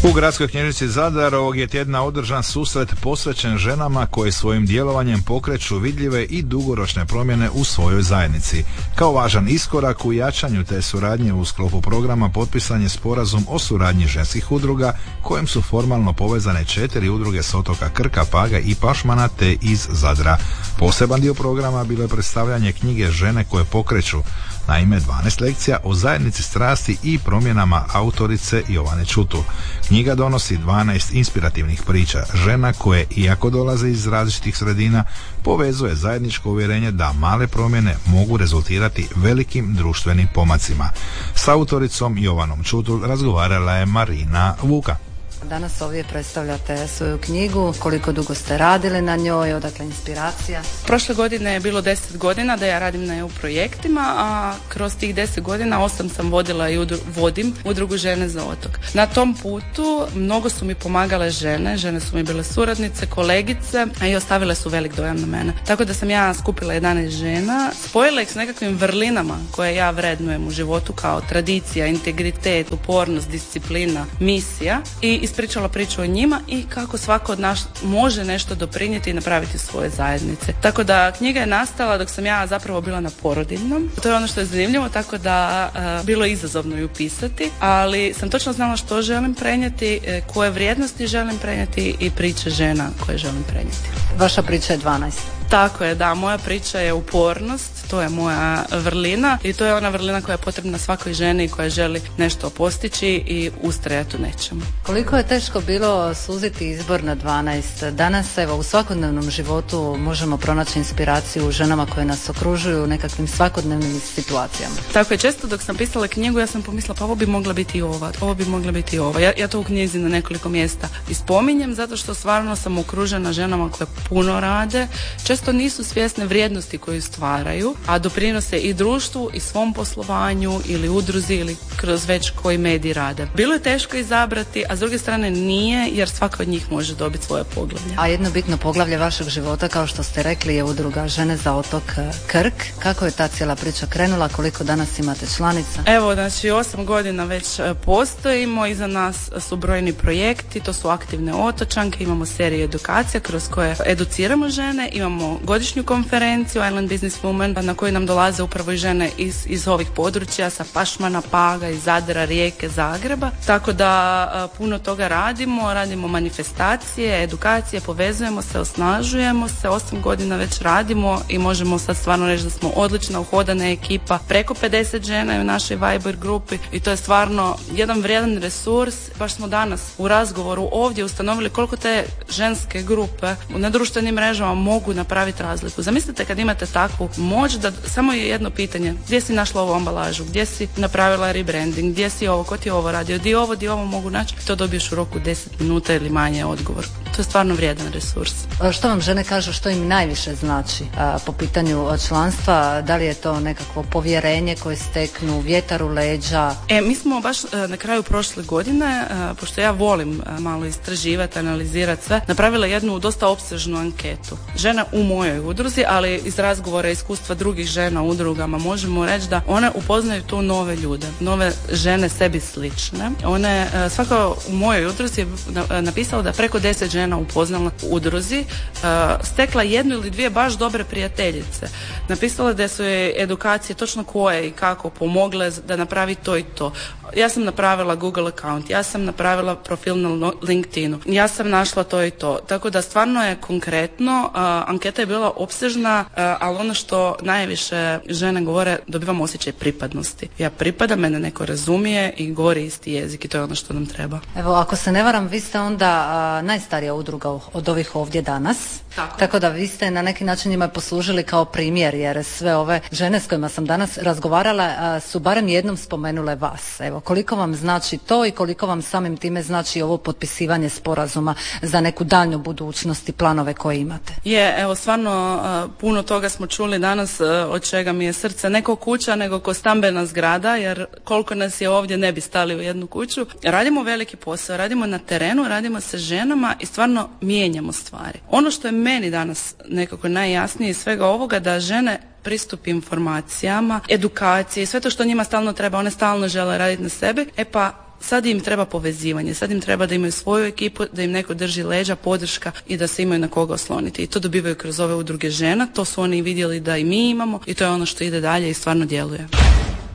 U Gradskoj knjižnici Zadar ovog je tjedna održan susret posvećen ženama koje svojim djelovanjem pokreću vidljive i dugoročne promjene u svojoj zajednici. Kao važan iskorak u jačanju te suradnje u sklopu programa potpisan je sporazum o suradnji ženskih udruga kojim su formalno povezane 4 udruge s otoka Krka, Paga i Pašmana te iz Zadra. Poseban dio programa bilo je predstavljanje knjige Žene koje pokreću. Naime, 12 lekcija o zajednici strasti i promjenama autorice Jovane Čutul. Knjiga donosi 12 inspirativnih priča žena koje, iako dolaze iz različitih sredina, povezuje zajedničko uvjerenje da male promjene mogu rezultirati velikim društvenim pomacima. S autoricom Jovanom Čutul razgovarala je Marina Vuka. Danas ovdje predstavljate svoju knjigu, koliko dugo ste radili na njoj, odakle inspiracija? Prošle godine je bilo 10 godina da ja radim na EU projektima, a kroz tih 10 godina 8 sam vodila i vodim udrugu Žene za otok. Na tom putu mnogo su mi pomagale žene su mi bile suradnice, kolegice, a i ostavile su velik dojam na mene. Tako da sam ja skupila 11 žena, spojila ih s nekakvim vrlinama koje ja vrednujem u životu kao tradicija, integritet, upornost, disciplina, misija i ispričala priču o njima i kako svako od nas može nešto doprinijeti i napraviti svoje zajednice. Tako da knjiga je nastala dok sam ja zapravo bila na porodiljnom. To je ono što je zanimljivo, tako da bilo je izazovno ju pisati, ali sam točno znala što želim prenijeti, koje vrijednosti želim prenijeti i priče žena koje želim prenijeti. Vaša priča je 12. Tako je, da, moja priča je upornost, to je moja vrlina i to je ona vrlina koja je potrebna svakoj ženi koja želi nešto postići i ustrajati u nečemu. Koliko je teško bilo suziti izbor na 12? Danas, evo, u svakodnevnom životu možemo pronaći inspiraciju u ženama koje nas okružuju u nekakvim svakodnevnim situacijama. Tako je, često dok sam pisala knjigu ja sam pomislila pa ovo bi mogla biti i ova, ovo bi mogla biti i ova. Ja to u knjizi na nekoliko mjesta ispominjem zato što stvarno sam okružena ženama koje puno rade, često nisu svjesne vrijednosti koju stvaraju, a doprinose i društvu i svom poslovanju ili udruzi ili kroz već koji mediji rade. Bilo je teško izabrati, a s druge strane nije, jer svaka od njih može dobiti svoje poglavlje. A jedno bitno poglavlje vašeg života, kao što ste rekli, je udruga Žene za otok Krk. Kako je ta cijela priča krenula? Koliko danas imate članica? Evo, znači 8 godina već postojimo, iza nas su brojni projekti, to su aktivne otočanke, imamo seriju edukacija kroz koje educiramo žene, imamo godišnju konferenciju Island Business Women na koju nam dolaze upravo i žene iz ovih područja sa Pašmana, Paga, iz Zadra, Rijeke, Zagreba. Tako da puno toga radimo manifestacije, edukacije, povezujemo se, osnažujemo se, 8 godina već radimo i možemo sad stvarno reći da smo odlična uhodana ekipa, preko 50 žena je u našoj Viber grupi i to je stvarno jedan vrijedan resurs. Baš smo danas u razgovoru ovdje ustanovili koliko te ženske grupe na društvenim mrežama mogu napraviti razliku. Zamislite kad imate takvu moć da samo je jedno pitanje, gdje si našla ovu ambalažu, gdje si napravila rebranding, gdje si ovo, ko ti ovo radio, di ovo mogu naći, to dobiješ u roku 10 minuta ili manje odgovor. To je stvarno vrijedan resurs. Što vam žene kažu, što im najviše znači po pitanju članstva? Da li je to nekakvo povjerenje koje steknu, vjetar u leđa? Mi smo baš na kraju prošle godine, pošto ja volim malo istraživati, analizirati sve, napravila jednu dosta opsežnu anketu. Žena u mojoj udruzi, ali iz razgovora i iskustva drugih žena u udrugama možemo reći da one upoznaju tu nove ljude, nove žene sebi slične. One, svako u mojoj udruzi je napisala da preko 10 žena upoznala u udruzi, stekla 1 ili 2 baš dobre prijateljice. Napisala da su je edukacije točno koje i kako pomogle da napravi to i to. Ja sam napravila Google account, ja sam napravila profil na LinkedInu, ja sam našla to i to. Tako da stvarno je konkretno, anketa je bila opsežna, ali ono što najviše žene govore, dobivamo osjećaj pripadnosti. Ja pripadam, mene neko razumije i govori isti jezik i to je ono što nam treba. Evo, ako se ne varam, vi ste onda najstarija udruga od ovih ovdje danas. Tako da vi ste na neki način njima poslužili kao primjer, jer sve ove žene s kojima sam danas razgovarala su barem jednom spomenule vas. Evo, koliko vam znači to i koliko vam samim time znači ovo potpisivanje sporazuma za neku daljnju budućnost i planove koje imate? Evo, stvarno puno toga smo čuli danas, od čega mi je srce ne ko kuća, nego ko stambena zgrada, jer koliko nas je ovdje ne bi stali u jednu kuću. Radimo veliki posao, radimo na terenu, radimo sa ženama i stvarno mijenjamo stvari. Ono što je meni danas nekako najjasnije iz svega ovoga, da žene pristup informacijama, edukacije, sve to što njima stalno treba, one stalno žele raditi na sebi, pa sad im treba povezivanje, sad im treba da imaju svoju ekipu, da im neko drži leđa, podrška i da se imaju na koga osloniti. I to dobivaju kroz ove udruge žena, to su oni vidjeli da i mi imamo i to je ono što ide dalje i stvarno djeluje.